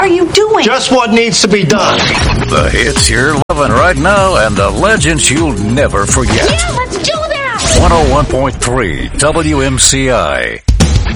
are you doing? Just what needs to be done. The hits you're loving right now and the legends you'll never forget. Yeah, let's do that! 101.3 WMCI.